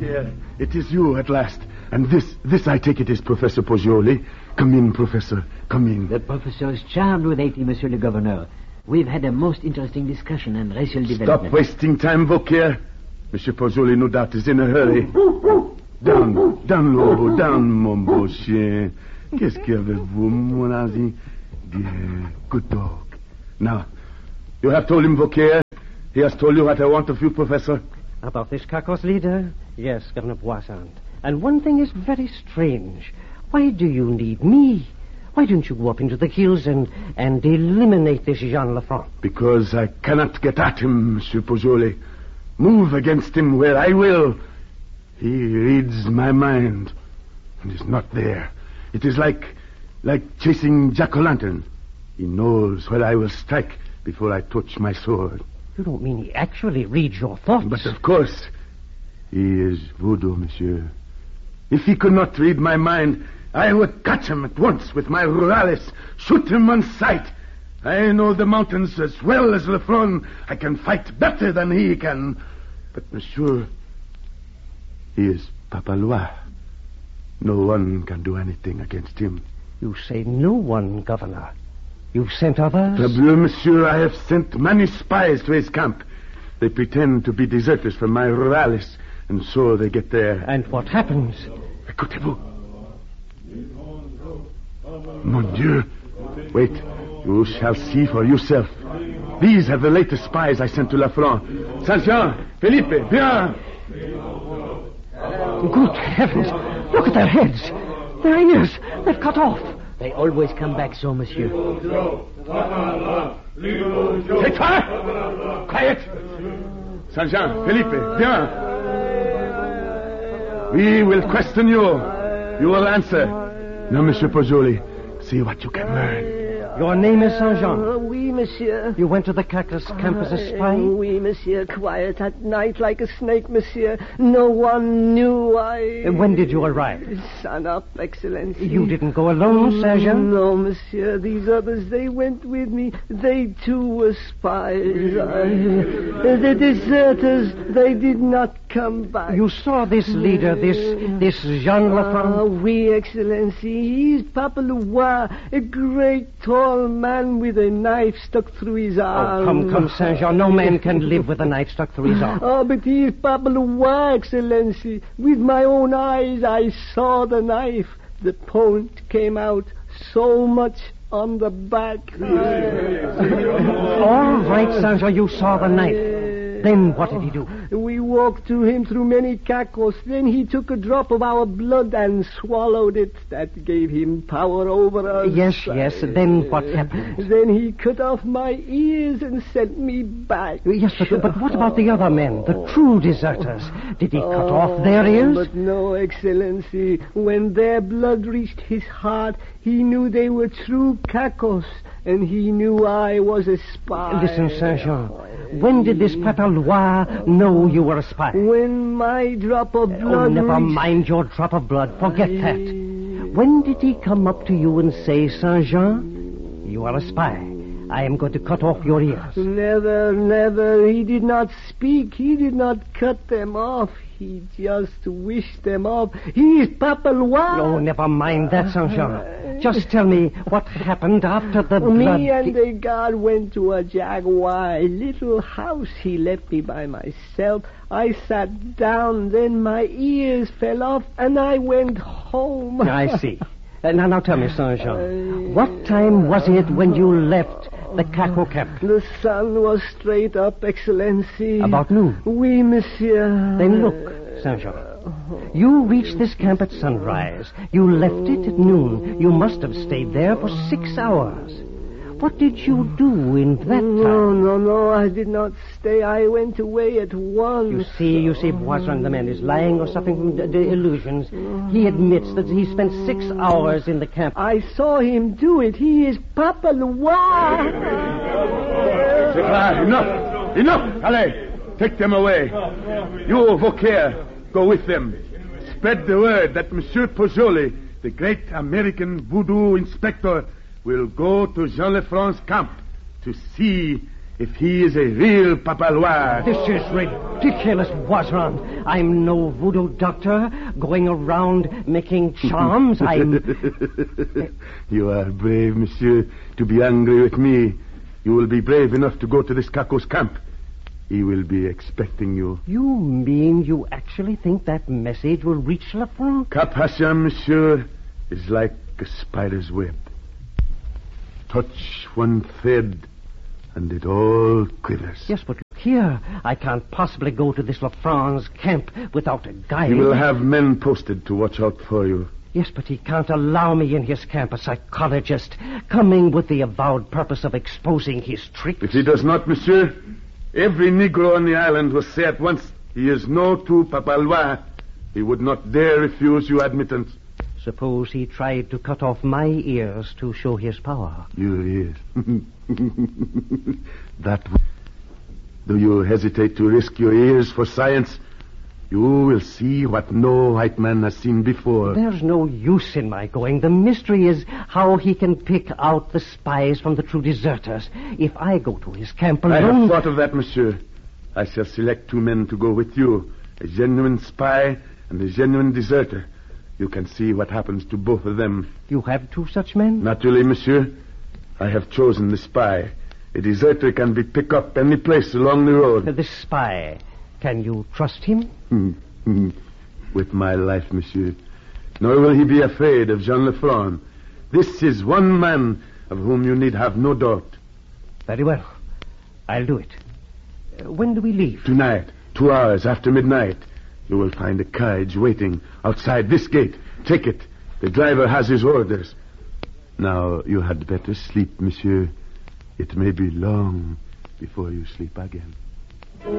Vauquier, it is you at last. And this I take it is Professor Poggioli. Come in, Professor. Come in. The professor is charmed with Haiti, Monsieur le Governor. We've had a most interesting discussion on racial development. Stop wasting time, Vauquier. Monsieur Poggioli, no doubt, is in a hurry. Down, Lobo, down, mon beau chien. Qu'est-ce qu'avez-vous, mon ami? Bien, good dog. Now, you have told him, Vauquier. He has told you what I want of you, Professor. About this Kakos leader? Yes, Governor Boissant. And one thing is very strange. Why do you need me? Why don't you go up into the hills and eliminate this Jean Lafrance? Because I cannot get at him, Monsieur Poggioli. Move against him where I will. He reads my mind and is not there. It is like chasing Jack-o'-lantern. He knows where I will strike before I touch my sword. You don't mean he actually reads your thoughts? But of course, he is voodoo, monsieur. If he could not read my mind, I would catch him at once with my ruralis, shoot him on sight. I know the mountains as well as Lafrance. I can fight better than he can. But, monsieur, he is Papa Loire. No one can do anything against him. You say no one, Governor. You've sent others? Parbleu, monsieur, I have sent many spies to his camp. They pretend to be deserters from my ruralis, and so they get there. And what happens? Écoutez-vous. Mon Dieu. Wait. You shall see for yourself. These are the latest spies I sent to Lafrance. Saint-Jean, Felipe, viens. Good heavens. Look at their heads. Their ears. They've cut off. They always come back so, monsieur. Take fire! Quiet! Saint-Jean, Felipe, viens. We will question you. You will answer. Now, Monsieur Poggioli, see what you can learn. Your name is Saint-Jean? Oui, monsieur. You went to the Kakos camp as a spy? Oui, monsieur. Quiet at night like a snake, monsieur. No one knew I... When did you arrive? Sun up, Excellency. You didn't go alone, Saint-Jean? No, monsieur. These others, they went with me. They, too, were spies. The deserters, they did not come back. You saw this leader, this Jean Lafrance? Oui, Excellency. He's Papa Loire, a great tall man with a knife stuck through his arm. Oh, come, Saint-Jean. No man can live with a knife stuck through his arm. Oh, but he is Papa Loire, Excellency. With my own eyes, I saw the knife. The point came out so much on the back. All right, Saint-Jean, you saw the knife. Then what did he do? We walked to him through many Kakos. Then he took a drop of our blood and swallowed it. That gave him power over us. Yes. Then what happened? Then he cut off my ears and sent me back. Yes, but what about the other men, the true deserters? Did he cut off their ears? But no, Excellency. When their blood reached his heart, he knew they were true Kakos. And he knew I was a spy. Listen, Saint-Jean. When did this Papa Loire know you were a spy? When my drop of blood... Oh, never mind your drop of blood. Forget that. When did he come up to you and say, Saint-Jean, you are a spy. I am going to cut off your ears. Never. He did not speak. He did not cut them off. He just wished them off. He is Papa Loire. Oh, never mind that, Saint-Jean. Just tell me what happened after the blood... Me and the guard went to a jaguar, a little house. He left me by myself. I sat down, then my ears fell off, and I went home. I see. Now tell me, Saint-Jean, what time was it when you left the Kakos camp? The sun was straight up, Excellency. About noon? Oui, monsieur. Then look, Saint-Jean. You reached this camp at sunrise. You left it at noon. You must have stayed there for 6 hours. What did you do in that time? No, I did not stay. I went away at once. You see, Boisson, the man is lying or suffering from delusions. He admits that he spent 6 hours in the camp. I saw him do it. He is Papa Loire. Enough! Allez, take them away. You, Vauquier, go with them. Spread the word that Monsieur Poggioli, the great American voodoo inspector, will go to Jean Lafrance's camp to see if he is a real Papalois. This is ridiculous, Boisrand. I'm no voodoo doctor going around making charms. You are brave, monsieur, to be angry with me. You will be brave enough to go to this Kako's camp. He will be expecting you. You mean you actually think that message will reach Lafranc? Cap Hashem, monsieur, is like a spider's web. Touch one thread, and it all quivers. Yes, but look here. I can't possibly go to this Lafranc's camp without a guide. He will have men posted to watch out for you. Yes, but he can't allow me in his camp, a psychologist, coming with the avowed purpose of exposing his tricks. If he does not, monsieur, every Negro on the island will say at once he is no true Papalois. He would not dare refuse you admittance. Suppose he tried to cut off my ears to show his power. Your ears. Do you hesitate to risk your ears for science? You will see what no white man has seen before. There's no use in my going. The mystery is how he can pick out the spies from the true deserters. If I go to his camp alone... I have thought of that, monsieur. I shall select 2 men to go with you. A genuine spy and a genuine deserter. You can see what happens to both of them. You have 2 such men? Naturally, monsieur. I have chosen the spy. A deserter can be picked up any place along the road. The spy. Can you trust him? With my life, monsieur. Nor will he be afraid of Jean Lafranc. This is one man of whom you need have no doubt. Very well. I'll do it. When do we leave? Tonight, 2 hours after midnight. You will find a carriage waiting outside this gate. Take it. The driver has his orders. Now, you had better sleep, monsieur. It may be long before you sleep again.